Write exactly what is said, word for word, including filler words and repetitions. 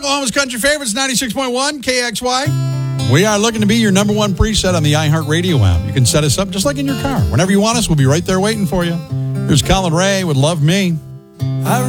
Oklahoma's country favorites, ninety-six point one K X Y. We are looking to be your number one preset on the iHeartRadio app. You can set us up just like in your car. Whenever you want us, we'll be right there waiting for you. Here's Colin Ray with Love Me.